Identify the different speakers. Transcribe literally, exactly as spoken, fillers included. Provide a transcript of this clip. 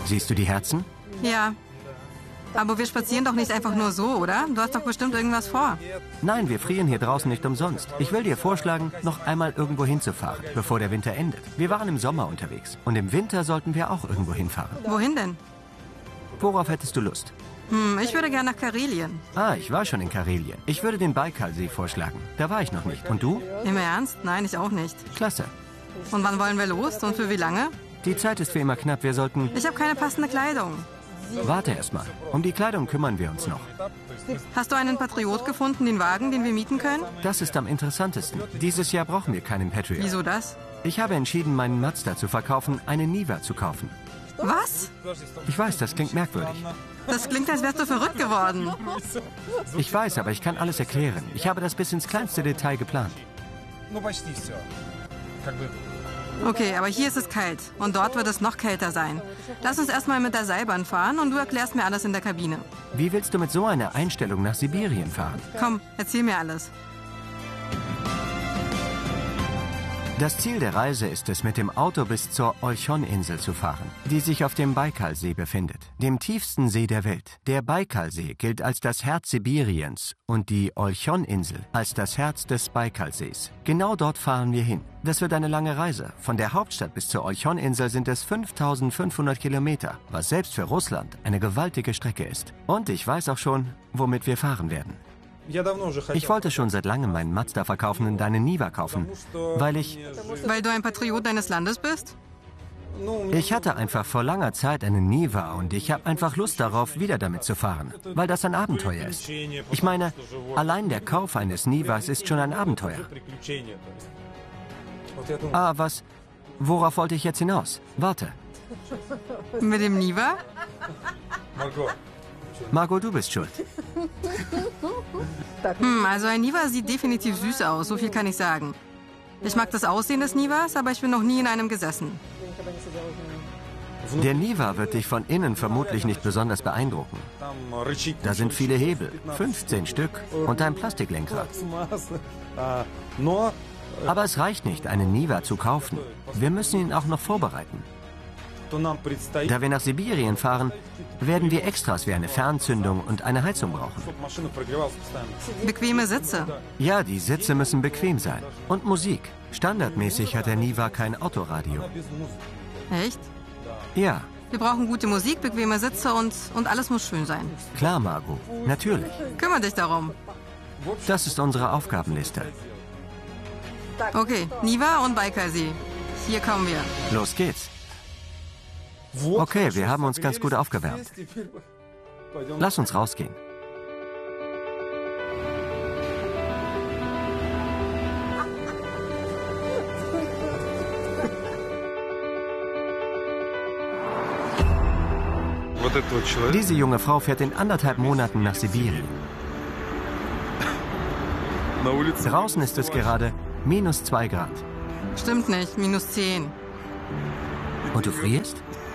Speaker 1: Siehst du die Herzen?
Speaker 2: Ja. Aber wir spazieren doch nicht einfach nur so, oder? Du hast doch bestimmt irgendwas vor.
Speaker 1: Nein, wir frieren hier draußen nicht umsonst. Ich will dir vorschlagen, noch einmal irgendwo hinzufahren, bevor der Winter endet. Wir waren im Sommer unterwegs und im Winter sollten wir auch irgendwo hinfahren.
Speaker 2: Wohin denn?
Speaker 1: Worauf hättest du Lust?
Speaker 2: Hm, ich würde gerne nach Karelien.
Speaker 1: Ah, ich war schon in Karelien. Ich würde den Baikalsee vorschlagen. Da war ich noch nicht. Und du?
Speaker 2: Im Ernst? Nein, ich auch nicht.
Speaker 1: Klasse.
Speaker 2: Und wann wollen wir los und für wie lange?
Speaker 1: Die Zeit ist wie immer knapp. Wir sollten...
Speaker 2: Ich habe keine passende Kleidung.
Speaker 1: Warte erst mal. Um die Kleidung kümmern wir uns noch.
Speaker 2: Hast du einen Patriot gefunden, den Wagen, den wir mieten können?
Speaker 1: Das ist am interessantesten. Dieses Jahr brauchen wir keinen Patriot.
Speaker 2: Wieso das?
Speaker 1: Ich habe entschieden, meinen Mazda zu verkaufen, einen Niva zu kaufen.
Speaker 2: Was?
Speaker 1: Ich weiß, das klingt merkwürdig.
Speaker 2: Das klingt, als wärst du verrückt geworden.
Speaker 1: Ich weiß, aber ich kann alles erklären. Ich habe das bis ins kleinste Detail geplant.
Speaker 2: Okay, aber hier ist es kalt und dort wird es noch kälter sein. Lass uns erstmal mit der Seilbahn fahren und du erklärst mir alles in der Kabine.
Speaker 1: Wie willst du mit so einer Einstellung nach Sibirien fahren?
Speaker 2: Komm, erzähl mir alles.
Speaker 1: Das Ziel der Reise ist es, mit dem Auto bis zur Olchon-Insel zu fahren, die sich auf dem Baikalsee befindet, dem tiefsten See der Welt. Der Baikalsee gilt als das Herz Sibiriens und die Olchon-Insel als das Herz des Baikalsees. Genau dort fahren wir hin. Das wird eine lange Reise. Von der Hauptstadt bis zur Olchon-Insel sind es fünftausendfünfhundert Kilometer, was selbst für Russland eine gewaltige Strecke ist. Und ich weiß auch schon, womit wir fahren werden. Ich wollte schon seit langem meinen Mazda verkaufen und deinen Niva kaufen, weil ich...
Speaker 2: Weil du ein Patriot deines Landes bist?
Speaker 1: Ich hatte einfach vor langer Zeit einen Niva und ich habe einfach Lust darauf, wieder damit zu fahren, weil das ein Abenteuer ist. Ich meine, allein der Kauf eines Nivas ist schon ein Abenteuer. Ah, was? Worauf wollte ich jetzt hinaus? Warte.
Speaker 2: Mit dem Niva?
Speaker 1: Margot, du bist schuld.
Speaker 2: Hm, also ein Niva sieht definitiv süß aus, so viel kann ich sagen. Ich mag das Aussehen des Nivas, aber ich bin noch nie in einem gesessen.
Speaker 1: Der Niva wird dich von innen vermutlich nicht besonders beeindrucken. Da sind viele Hebel, fünfzehn Stück und ein Plastiklenkrad. Aber es reicht nicht, einen Niva zu kaufen. Wir müssen ihn auch noch vorbereiten. Da wir nach Sibirien fahren, werden wir Extras wie eine Fernzündung und eine Heizung brauchen.
Speaker 2: Bequeme Sitze.
Speaker 1: Ja, die Sitze müssen bequem sein. Und Musik. Standardmäßig hat der Niva kein Autoradio.
Speaker 2: Echt?
Speaker 1: Ja.
Speaker 2: Wir brauchen gute Musik, bequeme Sitze und, und alles muss schön sein.
Speaker 1: Klar, Margot. Natürlich.
Speaker 2: Kümmere dich darum.
Speaker 1: Das ist unsere Aufgabenliste.
Speaker 2: Okay, Niva und Baikalsee. Hier kommen wir.
Speaker 1: Los geht's. Okay, wir haben uns ganz gut aufgewärmt. Lass uns rausgehen. Diese junge Frau fährt in anderthalb Monaten nach Sibirien. Draußen ist es gerade minus zwei Grad.
Speaker 2: Stimmt nicht, minus zehn.
Speaker 1: Und du frierst?